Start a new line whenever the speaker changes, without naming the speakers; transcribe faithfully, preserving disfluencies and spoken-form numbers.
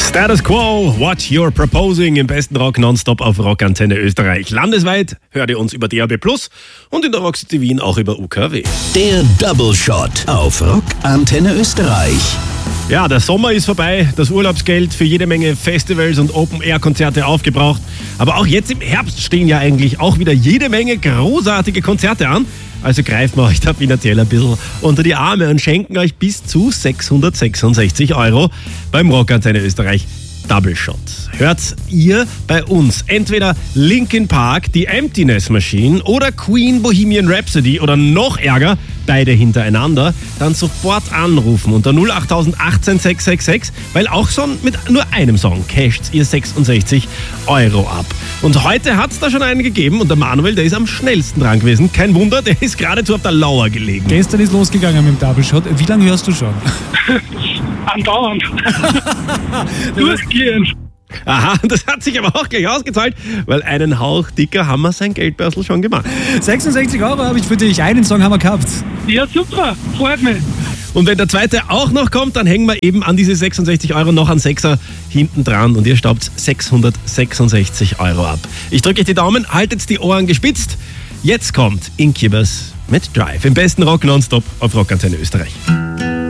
Status Quo, What You're Proposing im besten Rock nonstop auf Rockantenne Österreich. Landesweit hört ihr uns über D A B plus und in der Rockcity Wien auch über U K W.
Der Double Shot auf Rockantenne Österreich.
Ja, der Sommer ist vorbei, das Urlaubsgeld für jede Menge Festivals und Open-Air-Konzerte aufgebraucht. Aber auch jetzt im Herbst stehen ja eigentlich auch wieder jede Menge großartige Konzerte an. Also greifen wir euch da finanziell ein bisschen unter die Arme und schenken euch bis zu sechshundertsechsundsechzig Euro beim Rockantenne Österreich Double Shot. Hört ihr bei uns entweder Linkin Park, die Emptiness Machine oder Queen Bohemian Rhapsody oder noch ärger, beide hintereinander, dann sofort anrufen unter null acht achtzehn sechs sechs sechs, weil auch schon mit nur einem Song casht ihr sechsundsechzig Euro ab. Und heute hat es da schon einen gegeben und der Manuel, der ist am schnellsten dran gewesen. Kein Wunder, der ist geradezu auf der Lauer gelegen.
Gestern ist losgegangen mit dem Double Shot. Wie lange hörst du schon?
Andauernd. Durchgehend.
Aha, das hat sich aber auch gleich ausgezahlt, weil einen Hauch dicker haben wir sein Geldbörsel schon gemacht.
sechsundsechzig Euro habe ich für dich. Einen Song haben wir gehabt.
Ja, super. Freut mich.
Und wenn der zweite auch noch kommt, dann hängen wir eben an diese sechsundsechzig Euro noch einen Sechser hinten dran und ihr staubt sechshundertsechsundsechzig Euro ab. Ich drücke euch die Daumen, haltet die Ohren gespitzt. Jetzt kommt Incubus mit Drive im besten Rock nonstop auf Rockantenne Österreich.